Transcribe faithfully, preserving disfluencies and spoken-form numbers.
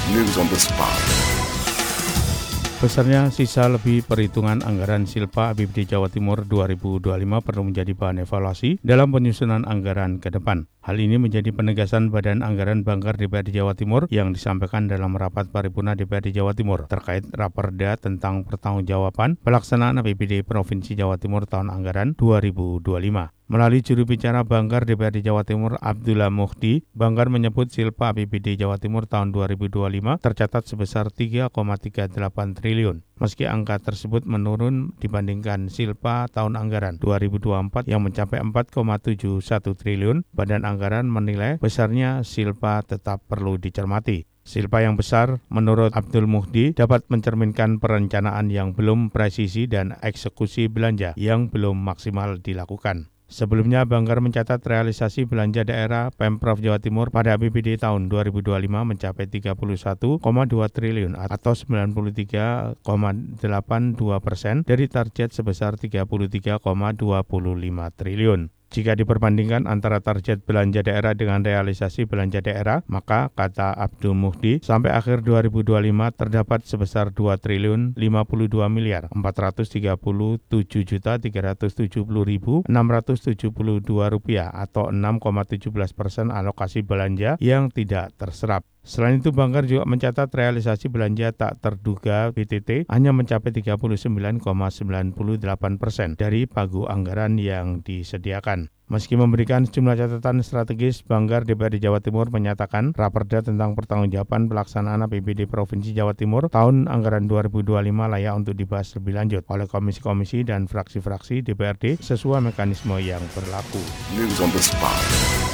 News on the spot. Besarnya sisa lebih perhitungan anggaran Silpa A P B D Jawa Timur dua ribu dua puluh lima perlu menjadi bahan evaluasi dalam penyusunan anggaran ke depan. Hal ini menjadi penegasan Badan Anggaran Banggar D P R D Jawa Timur yang disampaikan dalam rapat paripurna D P R D Jawa Timur terkait Raperda tentang pertanggungjawaban pelaksanaan A P B D Provinsi Jawa Timur tahun anggaran dua ribu dua puluh lima. Melalui juru bicara Banggar D P R D Jawa Timur Abdullah Muhdi, Banggar menyebut Silpa A P B D Jawa Timur tahun dua ribu dua puluh lima tercatat sebesar tiga koma tiga delapan triliun. Meski angka tersebut menurun dibandingkan Silpa tahun anggaran dua ribu dua puluh empat yang mencapai empat koma tujuh satu triliun, Badan Anggaran menilai besarnya Silpa tetap perlu dicermati. Silpa yang besar, menurut Abdul Muhdi, dapat mencerminkan perencanaan yang belum presisi dan eksekusi belanja yang belum maksimal dilakukan. Sebelumnya, Banggar mencatat realisasi belanja daerah Pemprov Jawa Timur pada A P B D tahun dua ribu dua puluh lima mencapai tiga puluh satu koma dua triliun atau sembilan puluh tiga koma delapan dua persen dari target sebesar tiga puluh tiga koma dua lima triliun. Jika diperbandingkan antara target belanja daerah dengan realisasi belanja daerah, maka kata Abdul Muhdi, sampai akhir dua ribu dua puluh lima terdapat sebesar dua triliun lima puluh dua miliar empat ratus tiga puluh tujuh juta tiga ratus tujuh puluh ribu enam ratus tujuh puluh dua rupiah atau enam koma satu tujuh persen alokasi belanja yang tidak terserap. Selain itu, Banggar juga mencatat realisasi belanja tak terduga B T T hanya mencapai tiga puluh sembilan koma sembilan delapan persen dari pagu anggaran yang disediakan. Meski memberikan sejumlah catatan strategis, Banggar D P R D Jawa Timur menyatakan Raperda tentang pertanggungjawaban pelaksanaan A P B D Provinsi Jawa Timur tahun anggaran dua ribu dua puluh lima layak untuk dibahas lebih lanjut oleh komisi-komisi dan fraksi-fraksi D P R D sesuai mekanisme yang berlaku. News on the spot.